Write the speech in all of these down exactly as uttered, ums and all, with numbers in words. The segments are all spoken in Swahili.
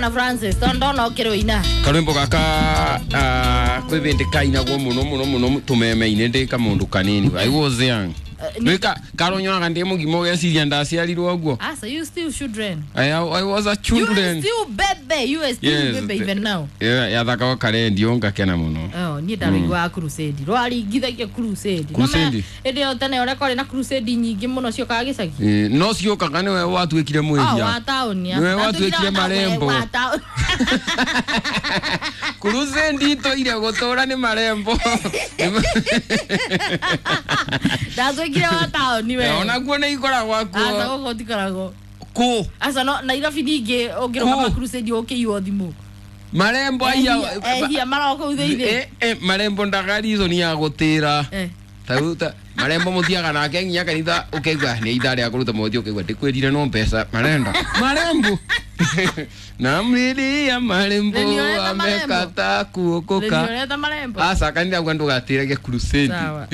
Bwana Francis tondona okero ina Karwimbo gaka uh, kwibindika ina gwo muno muno muno tumeme ine ndika mundu kanini I was young Nika karonyoga ndi mugimo geciria ndaciarirwo guo Ah so you still children I, I was a children You still baby you are still yes, baby even now Yeah ya thaka wa karendi onga kena muno Oh ni ndaringwa mm. crusade rwari ngithagia crusade Crusade ende otane ore kore na crusade nyingi muno cio kagicagi eh no cio kagane we watwikire mwehia Ah wa town ya we watwikire marembo wa town crusade to ire gotora ni marembo Dazo kira wa town ni we ona kuona ikora gwako Asa go tikarago Ku Asa no na irafi dinge ogero kama crusade oke yo thimu Marembo aya eh ya maroko utheire eh eh marembo ndagari izo ni ya gutira eh tauta marembo muthiaga nake nginya kanitha ukegwa ni ithari ya kuruta mothi ukegwa ndikwirire no pesa marenda marembo na mridi ya marembo amekata kuokoka asa kanitha gwandu gatire ge crusade sawa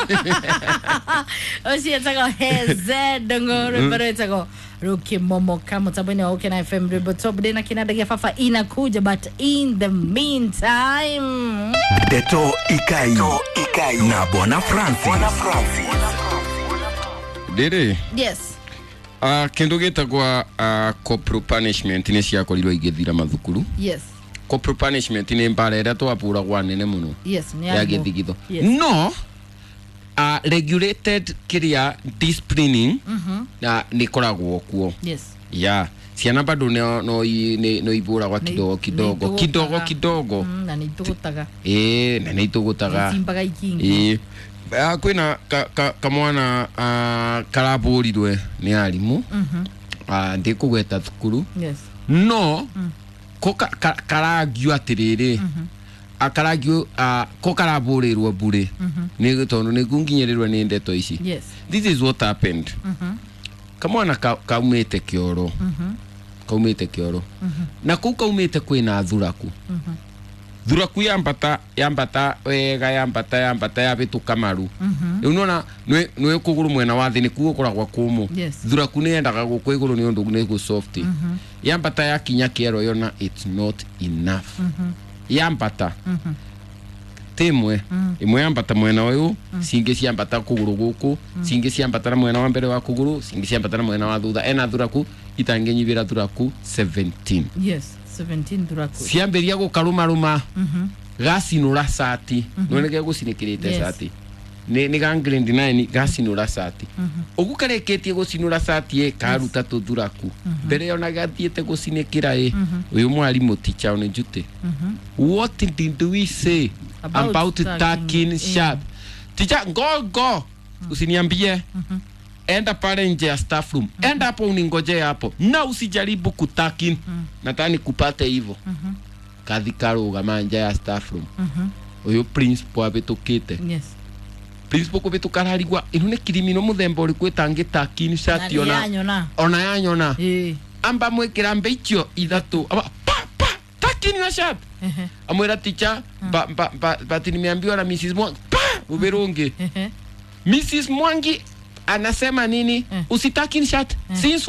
osi etsago heze dongore pero etsago Ruki Momo kama tabuni wa Okena F M Ribo Top Dena kinada ya fafa inakuja but in the meantime Deto Ikai Deto Ikai na Bwana Francis Bwana Francis Dede Yes Ah uh, kendo geta kwa uh, corporal punishment ni cia korirwo igithira mathukuru Yes corporal punishment ni mbara ira twapura kwa nene muno Yes ni ya githigitho yes. No Uh, regulated kiria disciplining mhm na nikoragwo kuo yes ya ciana bado no no no ibura kwa kidogo kidogo kidogo kidogo mm, na nitugutaga eh na nitugutaga simbaga ikingi eh kwina kamwana karaburirwe ni arimu mhm ah ndikugweta thukuru yes no ko karagio atiriri mhm akaragio a ko karaburirwo bure ni tondu ni kunginyerirwa ni ndeto ici yes this is what happened mhm kamwana kaumite kioro mhm kaumite kioro na ku kaumite kwina thuraku mhm thuraku yambata yambata wega yambata yambata yabitu kamaru mhm unona nwe nwe kuguru mwena wa thini ku ukoragwa kumu yes thuraku ni endaga gukwa iguru ni undu ni ku soft yambata yakinya kiero yona it's not enough mhm yambata mhm temwe imwe yambata mwena uyu singe ciambata kuguru guku singe ciambata na mwena wa mbere wa kuguru singe ciambata na mwena wa thutha ena thuraku itangenyibira thuraku seventeen yes seventeen thuraku ciamberia gukaruma ruma mhm gacinura sati no nege gucinikirite sati ni ni gangrade nine gacinura sati ugukareketie gucinura sati e karuta tu thuraku mbere ona gathiete gucinikira e uyu mwarimu teacher one jute what did we say about, about taking shot teacher go go usiniambie enda pale nje ya staff room enda hapo uningoje hapo na usijaribu kutakin nataka nikupate hivyo kathi karuga manja ya staff room uyu principal abetukite yes principal ko betukararigwa inone kirimino muthemba uri kwetange takin shot yona ona yanyona eh amba mwekira mbeicho ithatu aba pa pa takin na shot amwera teacher ba ba batini nimeambiwa na Missus Mwangi pa uberonge Missus Mwangi anasema nini usitakin shot since